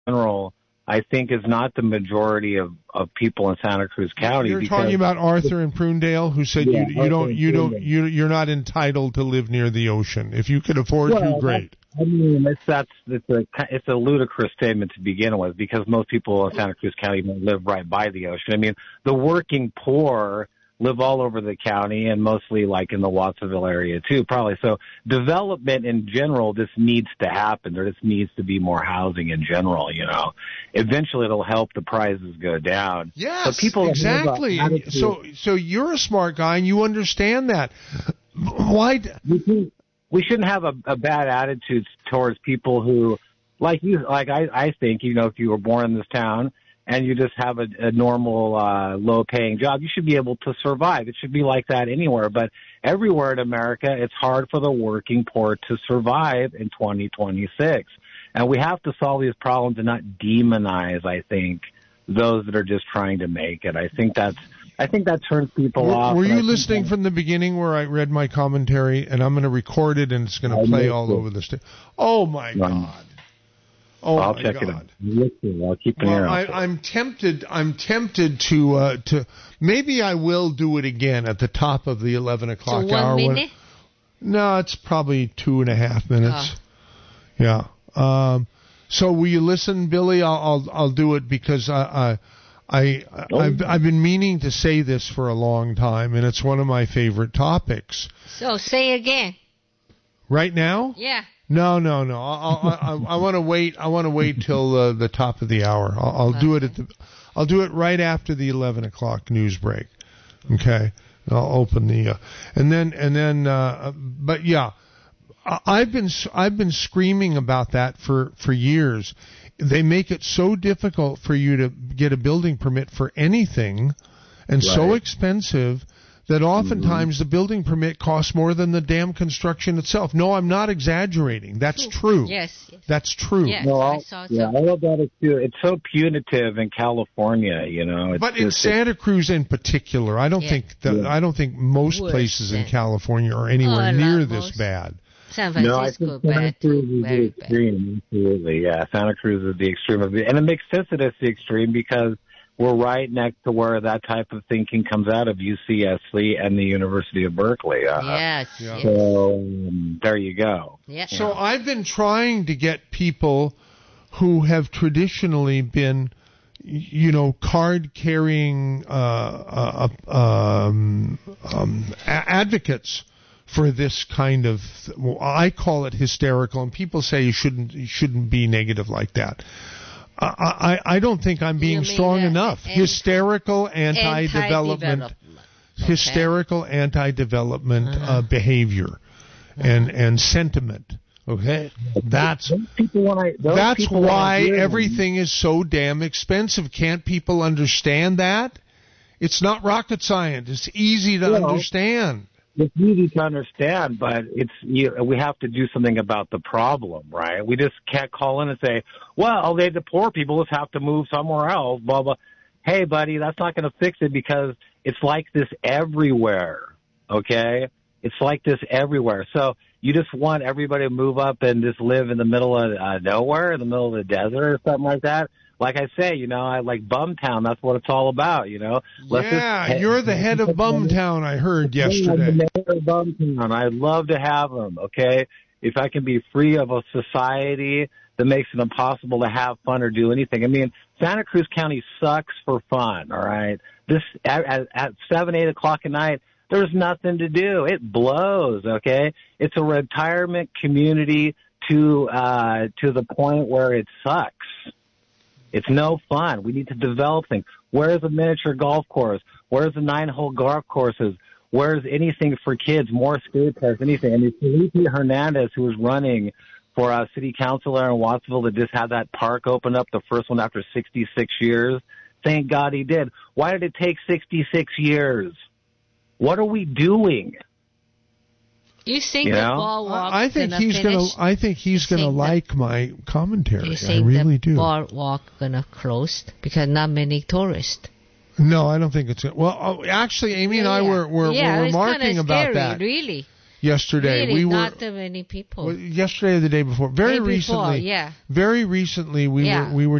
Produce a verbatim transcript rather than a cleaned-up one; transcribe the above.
general, I think, is not the majority of, of people in Santa Cruz County. You're because, talking about Arthur in Prunedale, who said yeah, you you don't you don't you you're not entitled to live near the ocean. If you could afford well, to, great. I mean, it's that's it's a it's a ludicrous statement to begin with, because most people in Santa Cruz County don't live right by the ocean. I mean, the working poor live all over the county, and mostly like in the Watsonville area too, probably. So development in general just needs to happen. There just needs to be more housing in general, you know. Eventually it'll help the prices go down. Yes, so people exactly. And so so you're a smart guy and you understand that. Why d- we shouldn't have a, a bad attitude towards people who, like you, like I, I think, you know, if you were born in this town and you just have a, a normal, uh, low-paying job, you should be able to survive. It should be like that anywhere. But everywhere in America, it's hard for the working poor to survive in twenty twenty-six. And we have to solve these problems and not demonize, I think, those that are just trying to make it. I think that's, I think that turns people were, off. Were you listening from the beginning where I read my commentary? And I'm going to record it, and it's going to play all over the state. Oh, my God. Oh, I'll my check God. it out. Listen, I'll keep an well, ear I, out. I'm tempted. I'm tempted to uh, to maybe I will do it again at the top of the eleven o'clock so one hour. Minute? When, no, it's probably two and a half minutes. Oh. Yeah. Um, so will you listen, Billy? I'll I'll, I'll do it because I I, I oh. I've I've been meaning to say this for a long time, and it's one of my favorite topics. So say again. Right now? Yeah. No, no, no. I I, I, I want to wait. I want to wait till uh, the top of the hour. I'll, I'll okay. do it at the. I'll do it right after the eleven o'clock news break. Okay. I'll open the uh, and then and then. Uh, but yeah, I've been I've been screaming about that for for years. They make it so difficult for you to get a building permit for anything, and right. so expensive that oftentimes mm-hmm. the building permit costs more than the damn construction itself. No, I'm not exaggerating. That's true. Yes, yes. That's true. Yes, no, I saw yeah, some. all of that is too. It's so punitive in California, you know. It's but in just, Santa Cruz in particular, I don't yeah. think the, yeah. I don't think most Worse places than. in California are anywhere oh, near most. this bad. San Francisco, no, I think Santa Cruz is the extreme. Absolutely, yeah. Santa Cruz is the extreme of it, and it makes sense that it's the extreme because we're right next to where that type of thinking comes out of U C S C and the University of Berkeley. Uh, yes, yes. So um, there you go. Yeah. So I've been trying to get people who have traditionally been, you know, card-carrying uh, uh, um, um, advocates for this kind of, well, I call it hysterical, and people say you shouldn't you shouldn't be negative like that. I, I, I don't think I'm being strong enough. Anti- hysterical anti-development, anti-development. Okay. Hysterical anti-development uh-huh. uh, behavior uh-huh. and and sentiment. Okay, that's wanna, that's why everything is so damn expensive. Can't people understand that? It's not rocket science. It's easy to well, understand. It's easy to understand, but it's you, we have to do something about the problem, right? We just can't call in and say, well, they the poor people just have to move somewhere else, blah, blah. Hey, buddy, that's not going to fix it because it's like this everywhere, okay? It's like this everywhere. So you just want everybody to move up and just live in the middle of uh, nowhere, in the middle of the desert or something like that? Like I say, you know, I like Bumtown. That's what it's all about, you know. Let's yeah, just, you're the head of Bumtown, I heard yesterday. I'm the mayor of Bumtown. I'd love to have them, okay? If I can be free of a society that makes it impossible to have fun or do anything. I mean, Santa Cruz County sucks for fun, all right? This at, at, at seven, eight o'clock at night, there's nothing to do. It blows, okay? It's a retirement community to uh, to the point where it sucks. It's no fun. We need to develop things. Where's a miniature golf course? Where's the nine-hole golf courses? Where's anything for kids? More skate parks, anything. I mean, Felipe Hernandez, who was running for a city councilor in Watsonville that just had that park open up, the first one after sixty-six years. Thank God he did. Why did it take sixty-six years? What are we doing? You think you the know? boardwalk I think gonna he's finish? gonna. I think he's you gonna think like the, my commentary. You think I really the do. boardwalk gonna close because not many tourists? No, I don't think it's. Well, oh, actually, Amy yeah, and I were were, yeah, were remarking it's about scary, that. Really. Yesterday, really, we were not that many people. Well, yesterday or the day before, very day recently. Before, yeah. Very recently, we yeah. were we were.